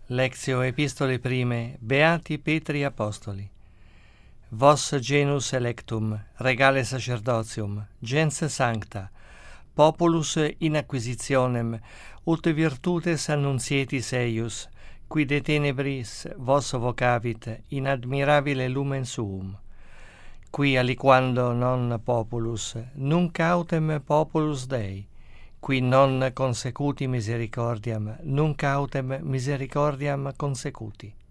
Lectio Epistolae Prime, Beati Petri Apostoli. Vos genus electum, regale sacerdotium, gens sancta, populus in acquisitionem, ut virtutes annunzietis eius, qui de tenebris vos vocavit in admirabile lumen suum, qui aliquando non populus, nunc autem populus Dei, qui non consecuti misericordiam, nunc autem misericordiam consecuti.